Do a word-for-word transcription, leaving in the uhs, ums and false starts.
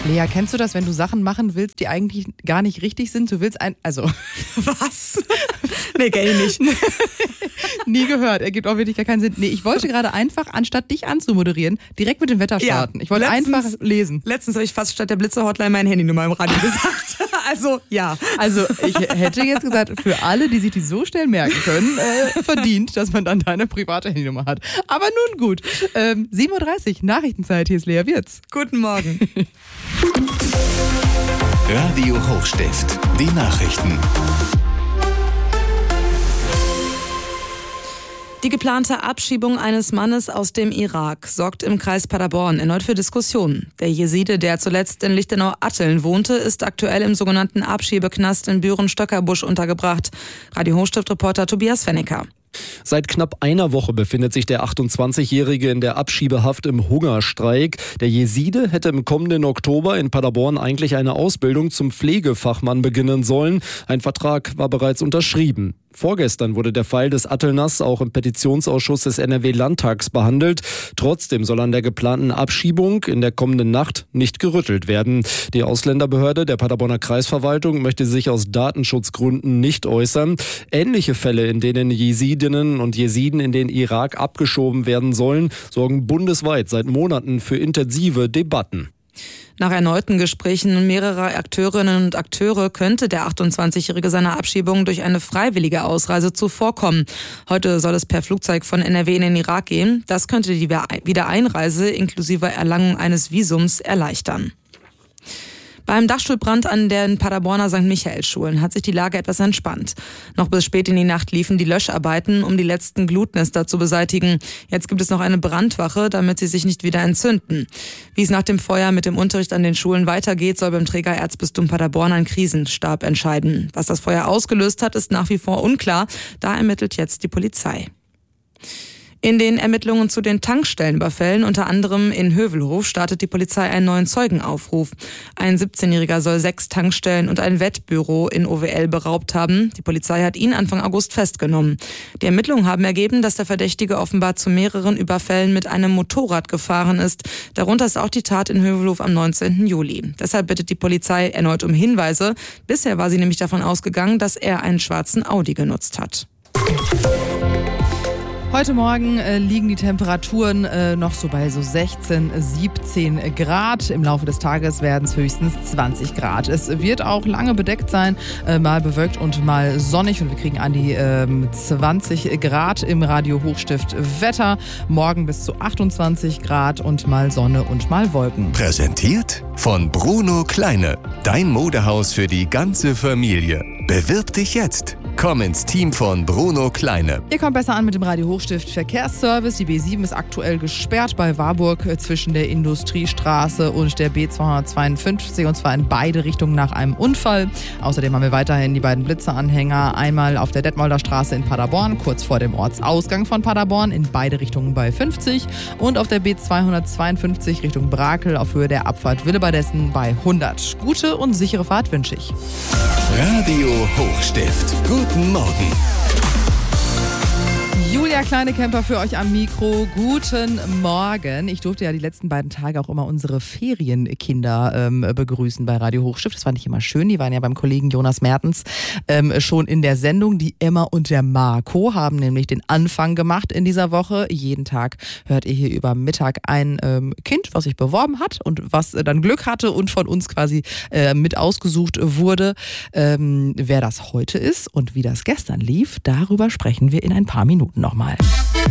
Lea, kennst du das, wenn du Sachen machen willst, die eigentlich gar nicht richtig sind? Du willst ein... Also... Was? Nee, kenn ich nicht. Nie gehört, ergibt auch wirklich gar keinen Sinn. Nee, ich wollte gerade einfach, anstatt dich anzumoderieren, direkt mit dem Wetter starten. Ja, ich wollte letztens, einfach lesen. Letztens habe ich fast statt der Blitze-Hotline meine Handynummer im Radio gesagt. Also, ja. Also, ich hätte jetzt gesagt, für alle, die sich die so schnell merken können, äh, verdient, dass man dann deine private Handynummer hat. Aber nun gut. Ähm, sieben Uhr dreißig, Nachrichtenzeit, hier ist Lea Wirz. Guten Morgen. Radio Hochstift, die Nachrichten. Die geplante Abschiebung eines Mannes aus dem Irak sorgt im Kreis Paderborn erneut für Diskussionen. Der Jeside, der zuletzt in Lichtenau-Atteln wohnte, ist aktuell im sogenannten Abschiebeknast in Büren-Stöckerbusch untergebracht. Radio Hochstift-Reporter Tobias Fennecker. Seit knapp einer Woche befindet sich der achtundzwanzigjährige in der Abschiebehaft im Hungerstreik. Der Jeside hätte im kommenden Oktober in Paderborn eigentlich eine Ausbildung zum Pflegefachmann beginnen sollen. Ein Vertrag war bereits unterschrieben. Vorgestern wurde der Fall des Attelners auch im Petitionsausschuss des N R W-Landtags behandelt. Trotzdem soll an der geplanten Abschiebung in der kommenden Nacht nicht gerüttelt werden. Die Ausländerbehörde der Paderborner Kreisverwaltung möchte sich aus Datenschutzgründen nicht äußern. Ähnliche Fälle, in denen Jesidinnen und Jesiden in den Irak abgeschoben werden sollen, sorgen bundesweit seit Monaten für intensive Debatten. Nach erneuten Gesprächen mehrerer Akteurinnen und Akteure könnte der achtundzwanzigjährige seiner Abschiebung durch eine freiwillige Ausreise zuvorkommen. Heute soll es per Flugzeug von N R W in den Irak gehen. Das könnte die Wiedereinreise inklusive Erlangung eines Visums erleichtern. Beim Dachstuhlbrand an den Paderborner Sankt Michael-Schulen hat sich die Lage etwas entspannt. Noch bis spät in die Nacht liefen die Löscharbeiten, um die letzten Glutnester zu beseitigen. Jetzt gibt es noch eine Brandwache, damit sie sich nicht wieder entzünden. Wie es nach dem Feuer mit dem Unterricht an den Schulen weitergeht, soll beim Trägererzbistum Paderborn ein Krisenstab entscheiden. Was das Feuer ausgelöst hat, ist nach wie vor unklar. Da ermittelt jetzt die Polizei. In den Ermittlungen zu den Tankstellenüberfällen, unter anderem in Hövelhof, startet die Polizei einen neuen Zeugenaufruf. Ein siebzehnjähriger soll sechs Tankstellen und ein Wettbüro in O W L beraubt haben. Die Polizei hat ihn Anfang August festgenommen. Die Ermittlungen haben ergeben, dass der Verdächtige offenbar zu mehreren Überfällen mit einem Motorrad gefahren ist. Darunter ist auch die Tat in Hövelhof am neunzehnten Juli. Deshalb bittet die Polizei erneut um Hinweise. Bisher war sie nämlich davon ausgegangen, dass er einen schwarzen Audi genutzt hat. Heute Morgen äh, liegen die Temperaturen äh, noch so bei so sechzehn, siebzehn Grad. Im Laufe des Tages werden es höchstens zwanzig Grad. Es wird auch lange bedeckt sein, äh, mal bewölkt und mal sonnig. Und wir kriegen an die äh, zwanzig Grad im Radio Hochstift Wetter. Morgen bis zu achtundzwanzig Grad und mal Sonne und mal Wolken. Präsentiert von Bruno Kleine. Dein Modehaus für die ganze Familie. Bewirb dich jetzt. Komm ins Team von Bruno Kleine. Ihr kommt besser an mit dem Radio Hochstift Verkehrsservice. Die B sieben ist aktuell gesperrt bei Warburg zwischen der Industriestraße und der B zweihundertzweiundfünfzig, und zwar in beide Richtungen nach einem Unfall. Außerdem haben wir weiterhin die beiden Blitzeanhänger. Einmal auf der Detmolder Straße in Paderborn, kurz vor dem Ortsausgang von Paderborn, in beide Richtungen bei fünfzig. Und auf der B zweihundertzweiundfünfzig Richtung Brakel auf Höhe der Abfahrt Willebadessen bei hundert. Gute und sichere Fahrt wünsche ich. Radio Hochstift. Guten Morgen. Julia Kleinekemper für euch am Mikro. Guten Morgen. Ich durfte ja die letzten beiden Tage auch immer unsere Ferienkinder ähm, begrüßen bei Radio Hochstift. Das fand ich immer schön. Die waren ja beim Kollegen Jonas Mertens ähm, schon in der Sendung. Die Emma und der Marco haben nämlich den Anfang gemacht in dieser Woche. Jeden Tag hört ihr hier über Mittag ein ähm, Kind, was sich beworben hat und was äh, dann Glück hatte und von uns quasi äh, mit ausgesucht wurde. Ähm, wer das heute ist und wie das gestern lief, darüber sprechen wir in ein paar Minuten nochmal.